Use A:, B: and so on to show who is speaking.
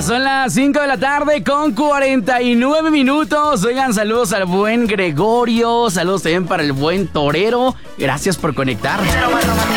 A: Son las 5 de la tarde con 49 minutos. Oigan, saludos al buen Gregorio. Saludos también para el buen Torero. Gracias por conectar.